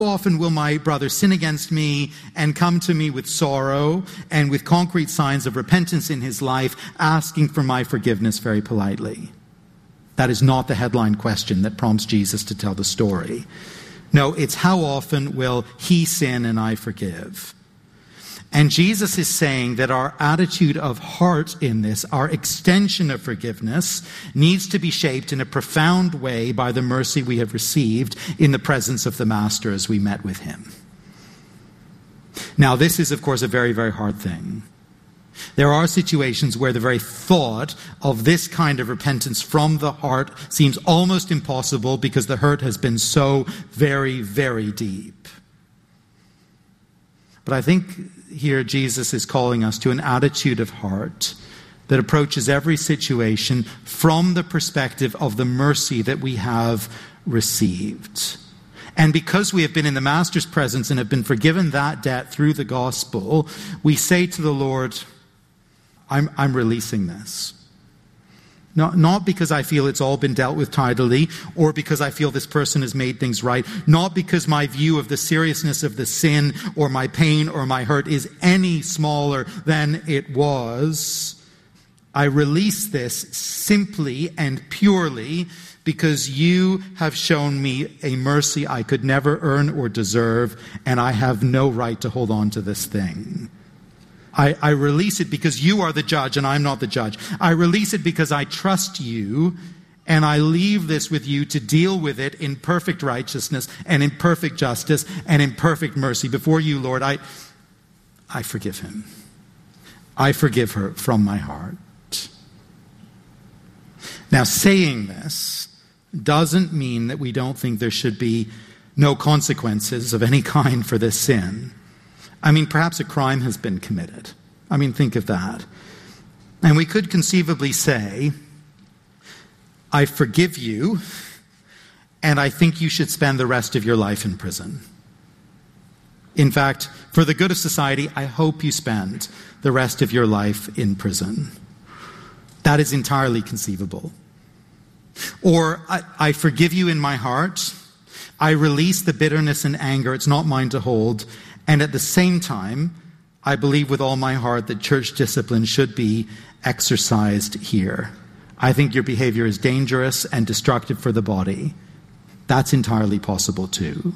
often will my brother sin against me and come to me with sorrow and with concrete signs of repentance in his life, asking for my forgiveness very politely? That is not the headline question that prompts Jesus to tell the story. No, it's how often will he sin and I forgive? And Jesus is saying that our attitude of heart in this, our extension of forgiveness, needs to be shaped in a profound way by the mercy we have received in the presence of the Master as we met with him. Now, this is, of course, a very, very hard thing. There are situations where the very thought of this kind of repentance from the heart seems almost impossible because the hurt has been so very, very deep. But I think here Jesus is calling us to an attitude of heart that approaches every situation from the perspective of the mercy that we have received. And because we have been in the Master's presence and have been forgiven that debt through the gospel, we say to the Lord, I'm releasing this. Not because I feel it's all been dealt with tidily, or because I feel this person has made things right, not because my view of the seriousness of the sin or my pain or my hurt is any smaller than it was. I release this simply and purely because you have shown me a mercy I could never earn or deserve, and I have no right to hold on to this thing. I release it because you are the judge and I'm not the judge. I release it because I trust you, and I leave this with you to deal with it in perfect righteousness and in perfect justice and in perfect mercy. Before you, Lord, I forgive him. I forgive her from my heart. Now, saying this doesn't mean that we don't think there should be no consequences of any kind for this sin. I mean, perhaps a crime has been committed. I mean, think of that. And we could conceivably say, I forgive you, and I think you should spend the rest of your life in prison. In fact, for the good of society, I hope you spend the rest of your life in prison. That is entirely conceivable. Or, I forgive you in my heart. I release the bitterness and anger. It's not mine to hold. And at the same time, I believe with all my heart that church discipline should be exercised here. I think your behavior is dangerous and destructive for the body. That's entirely possible too.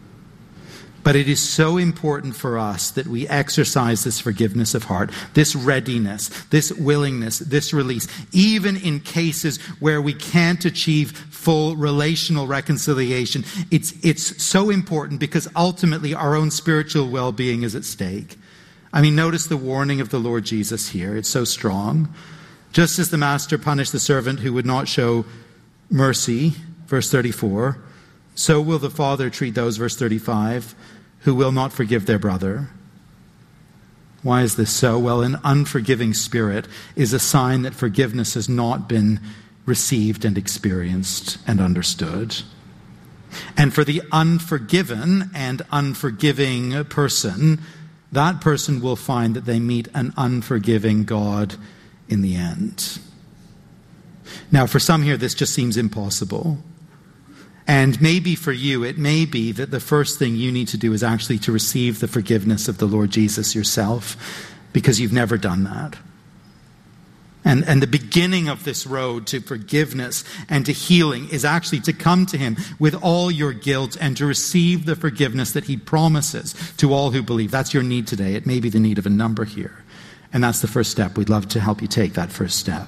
But it is so important for us that we exercise this forgiveness of heart, this readiness, this willingness, this release, even in cases where we can't achieve full relational reconciliation. It's so important because ultimately our own spiritual well-being is at stake. I mean, notice the warning of the Lord Jesus here. It's so strong. Just as the master punished the servant who would not show mercy, verse 34, so will the Father treat those, verse 35, who will not forgive their brother. Why is this so? Well, an unforgiving spirit is a sign that forgiveness has not been received and experienced and understood. And for the unforgiven and unforgiving person, that person will find that they meet an unforgiving God in the end. Now, for some here, this just seems impossible. And maybe for you, it may be that the first thing you need to do is actually to receive the forgiveness of the Lord Jesus yourself, because you've never done that. And the beginning of this road to forgiveness and to healing is actually to come to him with all your guilt and to receive the forgiveness that he promises to all who believe. That's your need today. It may be the need of a number here. And that's the first step. We'd love to help you take that first step.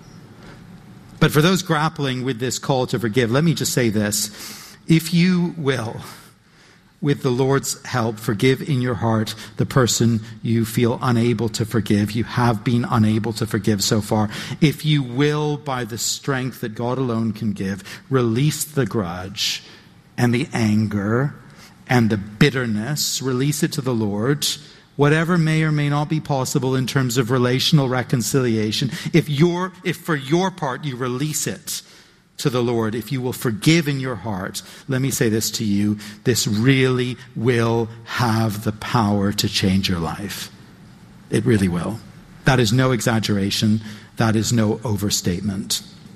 But for those grappling with this call to forgive, let me just say this. If you will, with the Lord's help, forgive in your heart the person you feel unable to forgive, you have been unable to forgive so far. If you will, by the strength that God alone can give, release the grudge and the anger and the bitterness, release it to the Lord, whatever may or may not be possible in terms of relational reconciliation. If for your part you release it to the Lord, if you will forgive in your heart, let me say this to you, this really will have the power to change your life. It really will. That is no exaggeration. That is no overstatement.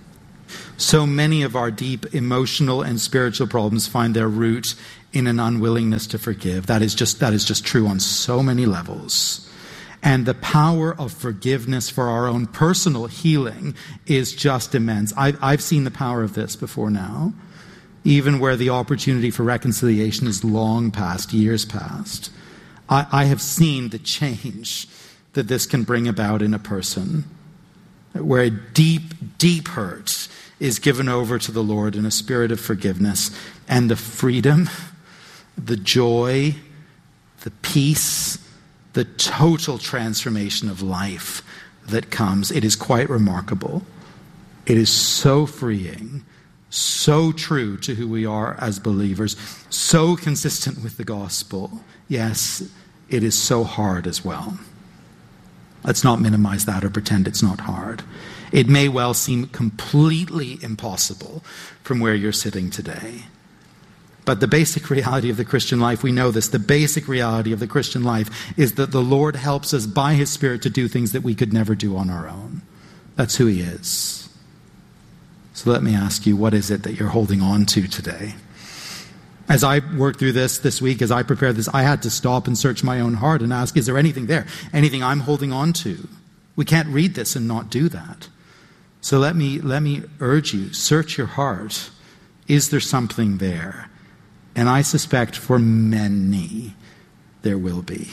So many of our deep emotional and spiritual problems find their root in an unwillingness to forgive. That is just true on so many levels. And the power of forgiveness for our own personal healing is just immense. I've seen the power of this before now, even where the opportunity for reconciliation is long past, years past. I have seen the change that this can bring about in a person, where a deep, deep hurt is given over to the Lord in a spirit of forgiveness, and the freedom, the joy, the peace, the total transformation of life that comes. It is quite remarkable. It is so freeing, so true to who we are as believers, so consistent with the gospel. Yes, it is so hard as well. Let's not minimize that or pretend it's not hard. It may well seem completely impossible from where you're sitting today. But the basic reality of the Christian life, we know this, the basic reality of the Christian life is that the Lord helps us by His Spirit to do things that we could never do on our own. That's who He is. So let me ask you, what is it that you're holding on to today? As I worked through this week, as I prepared this, I had to stop and search my own heart and ask, is there anything there? Anything I'm holding on to? We can't read this and not do that. So let me urge you, search your heart. Is there something there? And I suspect for many, there will be.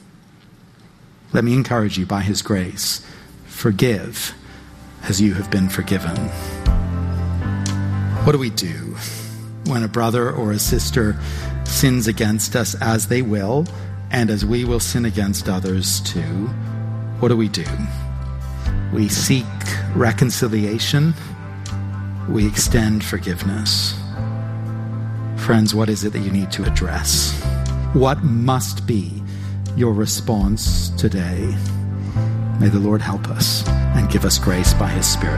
Let me encourage you by His grace, forgive as you have been forgiven. What do we do when a brother or a sister sins against us, as they will, and as we will sin against others too? What do? We seek reconciliation. We extend forgiveness. Friends, what is it that you need to address? What must be your response today? May the Lord help us and give us grace by His Spirit.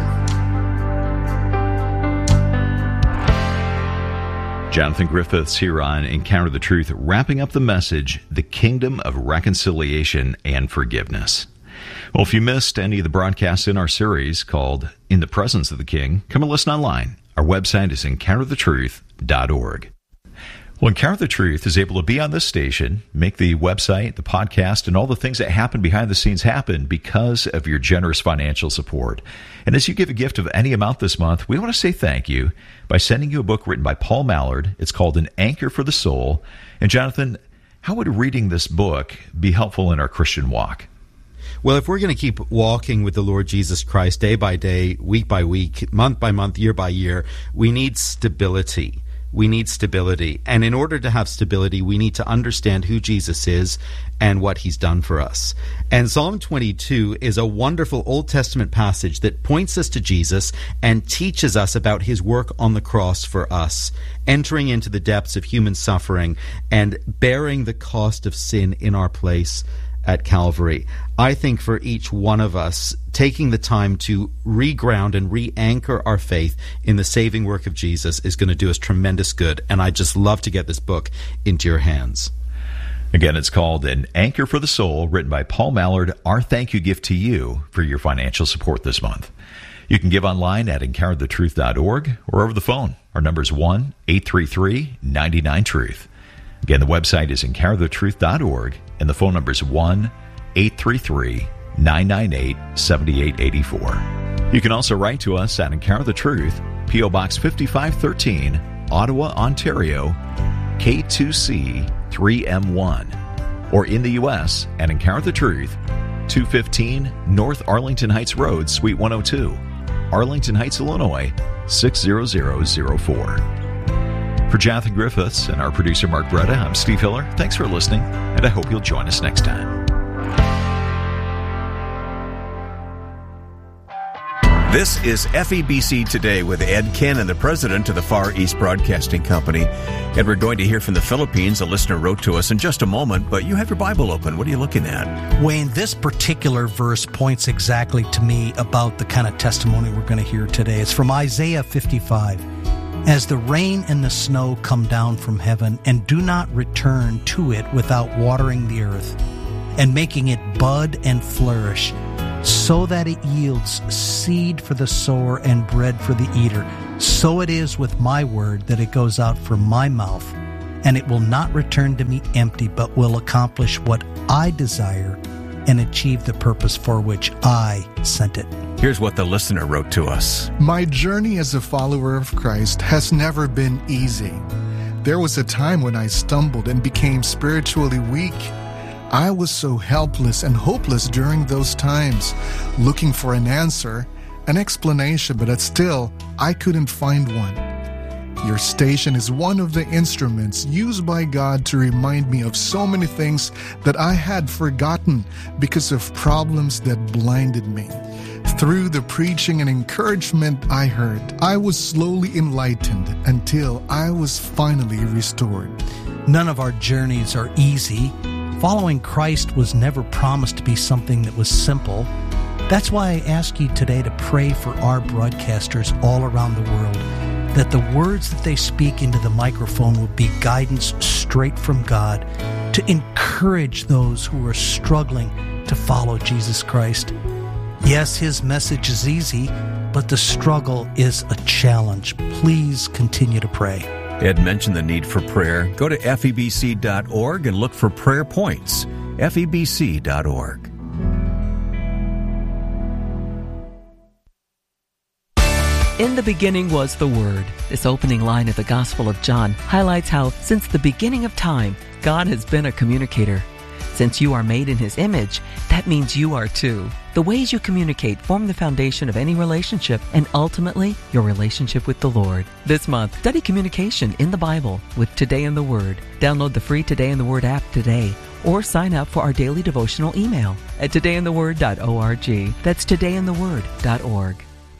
Jonathan Griffiths here on Encounter the Truth, wrapping up the message, the kingdom of reconciliation and forgiveness. Well, if you missed any of the broadcasts in our series called In the Presence of the King, come and listen online. Our website is encounterthetruth.org. Well, Encounter the Truth is able to be on this station, make the website, the podcast, and all the things that happen behind the scenes happen because of your generous financial support. And as you give a gift of any amount this month, we want to say thank you by sending you a book written by Paul Mallard. It's called An Anchor for the Soul. And Jonathan, how would reading this book be helpful in our Christian walk? Well, if we're going to keep walking with the Lord Jesus Christ day by day, week by week, month by month, year by year, we need stability. We need stability. And in order to have stability, we need to understand who Jesus is and what He's done for us. And Psalm 22 is a wonderful Old Testament passage that points us to Jesus and teaches us about His work on the cross for us, entering into the depths of human suffering and bearing the cost of sin in our place at Calvary. I think for each one of us, taking the time to reground and re-anchor our faith in the saving work of Jesus is going to do us tremendous good. And I'd just love to get this book into your hands. Again, it's called An Anchor for the Soul, written by Paul Mallard. Our thank you gift to you for your financial support this month. You can give online at encounterthetruth.org or over the phone. Our number is 1-833-99-TRUTH. Again, the website is encounterthetruth.org, and the phone number is 1-833-998-7884. You can also write to us at Encounter the Truth, P.O. Box 5513, Ottawa, Ontario, K2C 3M1, or in the U.S. at Encounter the Truth, 215 North Arlington Heights Road, Suite 102, Arlington Heights, Illinois, 60004. For Jonathan Griffiths and our producer Mark Bretta, I'm Steve Hiller. Thanks for listening, and I hope you'll join us next time. This is FEBC Today with Ed Cannon, the president of the Far East Broadcasting Company. And we're going to hear from the Philippines. A listener wrote to us in just a moment, but you have your Bible open. What are you looking at? Wayne, this particular verse points exactly to me about the kind of testimony we're going to hear today. It's from Isaiah 55. As the rain and the snow come down from heaven and do not return to it without watering the earth and making it bud and flourish, so that it yields seed for the sower and bread for the eater. So it is with my word that it goes out from my mouth, and it will not return to me empty, but will accomplish what I desire and achieve the purpose for which I sent it. Here's what the listener wrote to us. My journey as a follower of Christ has never been easy. There was a time when I stumbled and became spiritually weak. I was so helpless and hopeless during those times, looking for an answer, an explanation, but still, I couldn't find one. Your station is one of the instruments used by God to remind me of so many things that I had forgotten because of problems that blinded me. Through the preaching and encouragement I heard, I was slowly enlightened until I was finally restored. None of our journeys are easy. Following Christ was never promised to be something that was simple. That's why I ask you today to pray for our broadcasters all around the world, that the words that they speak into the microphone will be guidance straight from God to encourage those who are struggling to follow Jesus Christ. Yes, his message is easy, but the struggle is a challenge. Please continue to pray. Ed mentioned the need for prayer. Go to febc.org and look for prayer points. febc.org. In the beginning was the Word. This opening line of the Gospel of John highlights how, since the beginning of time, God has been a communicator. Since you are made in His image, that means you are too. The ways you communicate form the foundation of any relationship and ultimately your relationship with the Lord. This month, study communication in the Bible with Today in the Word. Download the free Today in the Word app today or sign up for our daily devotional email at todayintheword.org. That's todayintheword.org.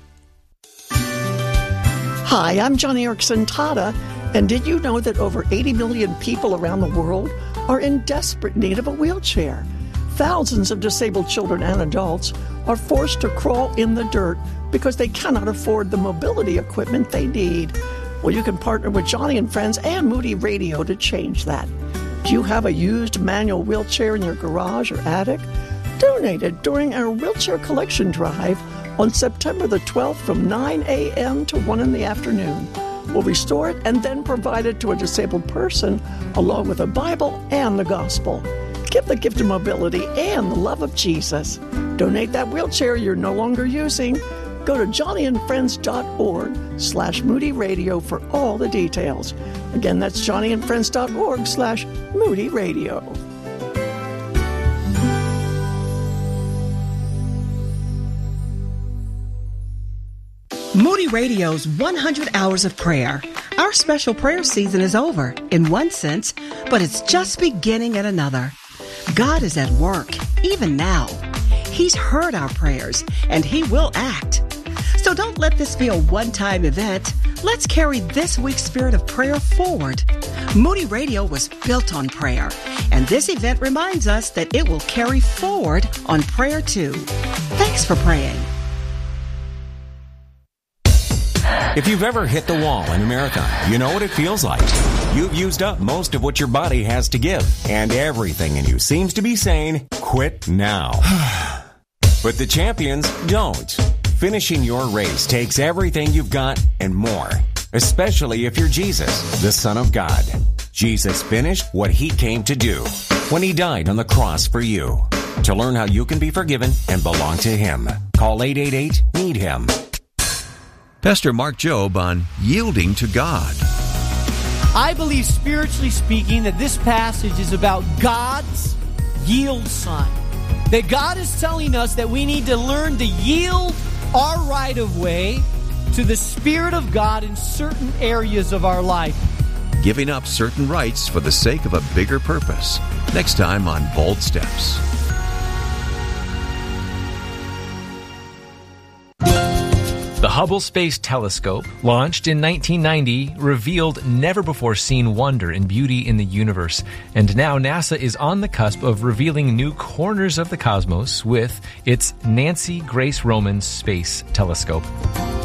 Hi, I'm Johnny Erickson Tada, and did you know that over 80 million people around the world are in desperate need of a wheelchair? Thousands of disabled children and adults are forced to crawl in the dirt because they cannot afford the mobility equipment they need. Well, you can partner with Johnny and Friends and Moody Radio to change that. Do you have a used manual wheelchair in your garage or attic? Donate it during our wheelchair collection drive on September the 12th from 9 a.m. to 1 in the afternoon. We'll restore it and then provide it to a disabled person along with a Bible and the gospel. Give the gift of mobility and the love of Jesus. Donate that wheelchair you're no longer using. Go to johnnyandfriends.org/Moody Radio for all the details. Again, that's johnnyandfriends.org/Moody Radio. Moody Radio's 100 Hours of Prayer. Our special prayer season is over, in one sense, but it's just beginning in another. God is at work, even now. He's heard our prayers, and He will act. So don't let this be a one-time event. Let's carry this week's spirit of prayer forward. Moody Radio was built on prayer, and this event reminds us that it will carry forward on prayer too. Thanks for praying. If you've ever hit the wall in a marathon, you know what it feels like. You've used up most of what your body has to give, and everything in you seems to be saying, quit now. But the champions don't. Finishing your race takes everything you've got and more, especially if you're Jesus, the Son of God. Jesus finished what He came to do when He died on the cross for you. To learn how you can be forgiven and belong to Him, call 888-NEED-HIM. Pastor Mark Jobe on yielding to God. I believe, spiritually speaking, that this passage is about God's yield sign. That God is telling us that we need to learn to yield our right of way to the Spirit of God in certain areas of our life. Giving up certain rights for the sake of a bigger purpose. Next time on Bold Steps. The Hubble Space Telescope, launched in 1990, revealed never-before-seen wonder and beauty in the universe. And now NASA is on the cusp of revealing new corners of the cosmos with its Nancy Grace Roman Space Telescope.